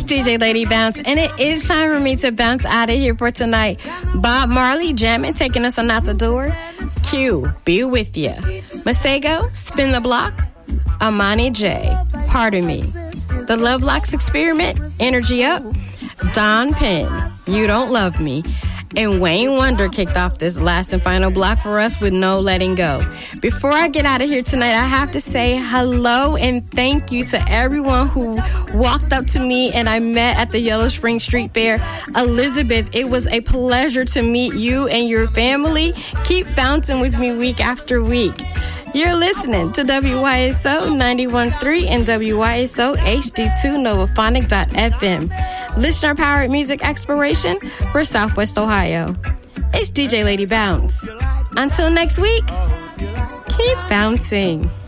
DJ Lady Bounce, and it is time for me to bounce out of here for tonight. Bob Marley jamming, taking us on out the door. Q, be with ya. Masego, spin the block. Amani J, pardon me. The Love Locks Experiment, energy up. Don Penn, you don't love me. And Wayne Wonder kicked off this last and final block for us with No Letting Go. Before I get out of here tonight, I have to say hello and thank you to everyone who walked up to me and I met at the Yellow Spring Street Fair. Elizabeth, it was a pleasure to meet you and your family. Keep bouncing with me week after week. You're listening to WYSO 91.3 and WYSO HD2 Novaphonic.fm. Listener-powered music exploration for Southwest Ohio. It's DJ Lady Bounce. Until next week, keep bouncing.